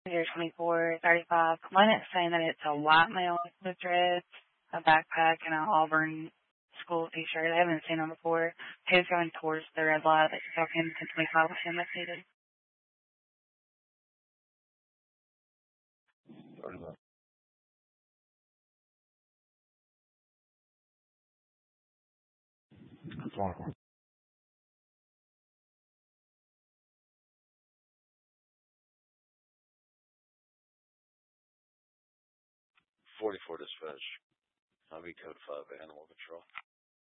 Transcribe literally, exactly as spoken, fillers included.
Year twenty-four, thirty-five. One is saying that it's a white male with dreads, a backpack, and an Auburn school t-shirt. I haven't seen him before. He's going towards the red light that you're talking to twenty-five with him if needed. That's wonderful. forty-four dispatch. I'm E code five, Animal Control.